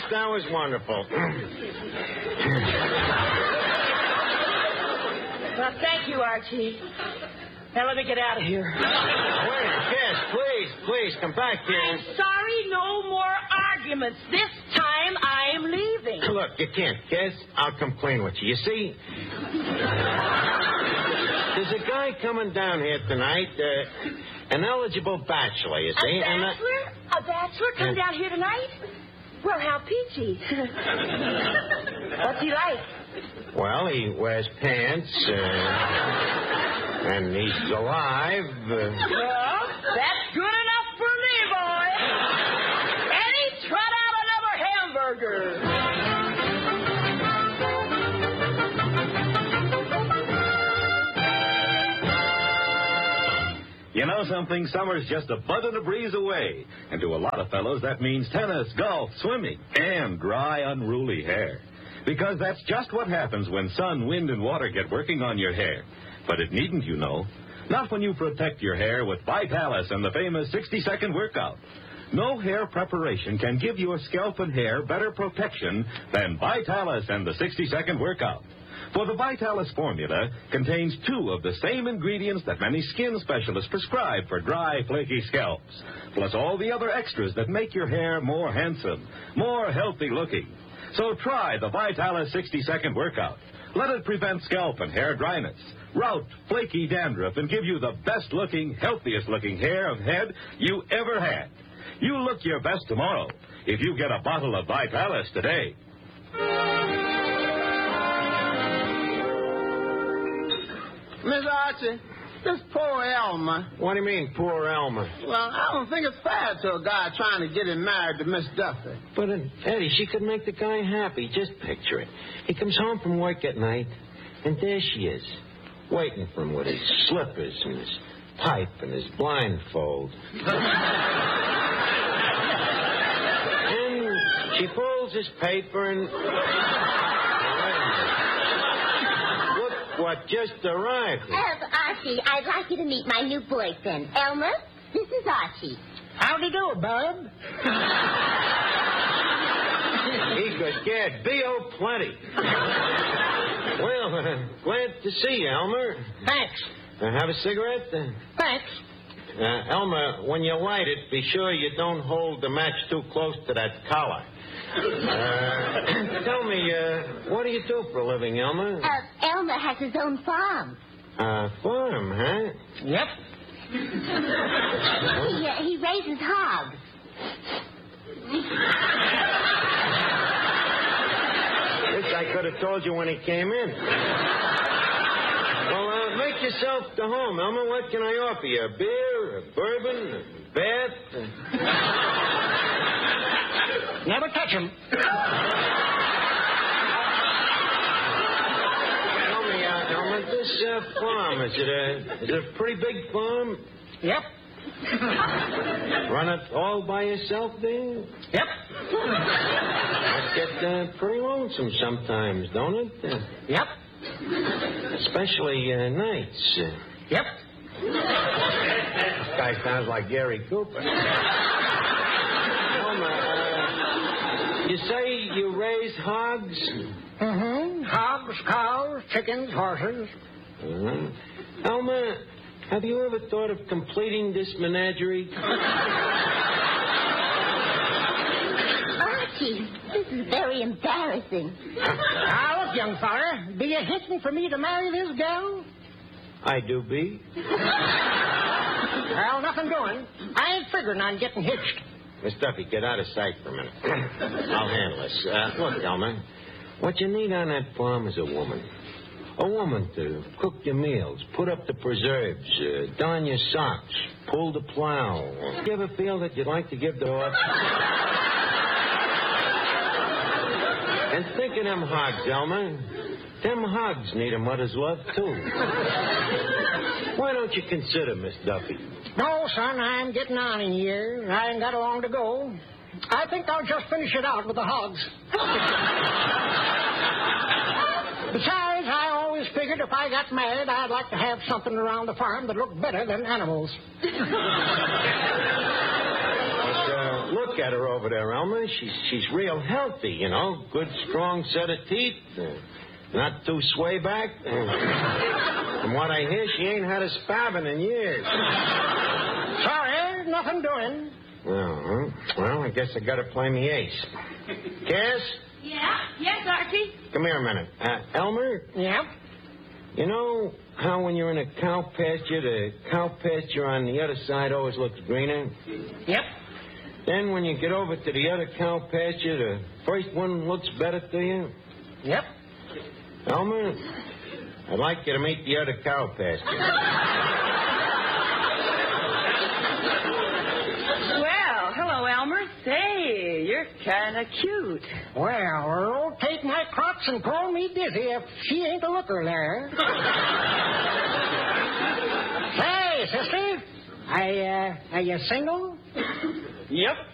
that was wonderful. Well, thank you, Archie. Now let me get out of here. Wait, Cass, please, come back here. I'm sorry, no more arguments. This time I'm leaving. Look, you can't, Cass. I'll complain with you. You see, there's a guy coming down here tonight, an eligible bachelor, you see. A bachelor come down here tonight? Well, how peachy. What's he like? Well, he wears pants, and he's alive. Well, that's good enough for me, boy. And he trot out another hamburger. You know something? Summer's just a bud and a breeze away. And to a lot of fellows, that means tennis, golf, swimming, and dry, unruly hair. Because that's just what happens when sun, wind, and water get working on your hair. But it needn't, you know. Not when you protect your hair with Vitalis and the famous 60-second workout. No hair preparation can give your scalp and hair better protection than Vitalis and the 60-second workout. For the Vitalis formula contains 2 of the same ingredients that many skin specialists prescribe for dry, flaky scalps, plus all the other extras that make your hair more handsome, more healthy looking. So try the Vitalis 60-second workout. Let it prevent scalp and hair dryness, rout flaky dandruff, and give you the best-looking, healthiest-looking hair and head you ever had. You look your best tomorrow if you get a bottle of Vitalis today. Miss Archie, this poor Elmer. What do you mean, poor Elmer? Well, I don't think it's fair to a guy trying to get him married to Miss Duffy. But, Eddie, she could make the guy happy. Just picture it. He comes home from work at night, and there she is, waiting for him with his slippers and his pipe and his blindfold. And she folds his paper and... What just arrived? Archie, I'd like you to meet my new boyfriend. Elmer, this is Archie. Howdy do, bub. He could get B.O. plenty. Well, glad to see you, Elmer. Thanks. Have a cigarette? Thanks. Elmer, when you light it, be sure you don't hold the match too close to that collar. Tell me, what do you do for a living, Elmer? Elmer has his own farm. Farm, huh? Yep. He raises hogs. This I could have told you when he came in. Well, make yourself to home, Elmer. What can I offer you? A beer, a bourbon, a bath? Never touch him. Tell me, Elmer, this farm, is it a pretty big farm? Yep. Run it all by yourself there? Yep. Must get pretty lonesome sometimes, don't it? Yep. Especially nights. Yep. This guy sounds like Gary Cooper. You say you raise hogs? Mm-hmm. Hogs, cows, chickens, horses. Elmer, have you ever thought of completing this menagerie? Archie, this is very embarrassing. Now, look, young fella, be you hitching for me to marry this gal? I do be. Well, nothing doing. I ain't figuring on getting hitched. Miss Duffy, get out of sight for a minute. I'll handle this. Look, Elmer, what you need on that farm is a woman. A woman to cook your meals, put up the preserves, darn your socks, pull the plow. You ever feel that you'd like to give the up? And think of them hogs, Elmer. Them hogs need a mother's love, too. Why don't you consider Miss Duffy? No, son, I'm getting on in years. I ain't got long to go. I think I'll just finish it out with the hogs. Besides, I always figured if I got married, I'd like to have something around the farm that looked better than animals. Look at her over there, Elmer. She's real healthy, you know. Good, strong set of teeth. Not too sway back. From what I hear, she ain't had a spavin in years. Sorry, nothing doing. Well, I guess I gotta play me ace. Cass? Yeah? Yes, Archie? Come here a minute. Elmer? Yep. You know how when you're in a cow pasture, the cow pasture on the other side always looks greener? Yep. Then when you get over to the other cow pasture, the first one looks better to you? Yep. Elmer, I'd like you to meet the other cow pasture. Well, hello, Elmer. Say, you're kind of cute. Well, rotate my crops and call me dizzy if she ain't a looker there. Hey, sister, are you single? Yep.